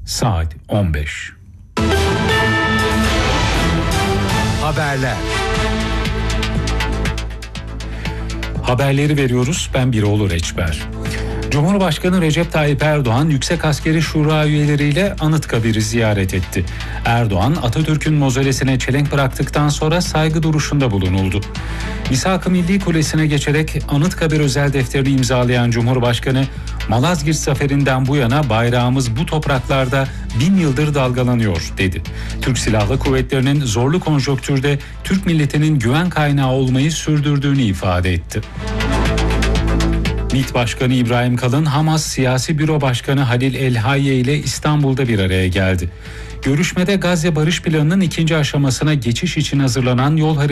saat 15. Haberler. Haberleri veriyoruz. Ben Biroğlu Reçber. Cumhurbaşkanı Recep Tayyip Erdoğan Yüksek Askeri Şura üyeleriyle Anıtkabir'i ziyaret etti. Erdoğan Atatürk'ün mozolesine çelenk bıraktıktan sonra saygı duruşunda bulunuldu. Misak-ı Milli Kulesi'ne geçerek Anıtkabir özel defterini imzalayan Cumhurbaşkanı, Malazgirt Zaferi'nden bu yana bayrağımız bu topraklarda 1000 yıldır dalgalanıyor dedi. Türk Silahlı Kuvvetleri'nin zorlu konjonktürde Türk milletinin güven kaynağı olmayı sürdürdüğünü ifade etti. MİT Başkanı İbrahim Kalın, Hamas Siyasi Büro Başkanı Halil El-Hayye ile İstanbul'da bir araya geldi. Görüşmede Gazze Barış Planı'nın ikinci aşamasına geçiş için hazırlanan yol haritası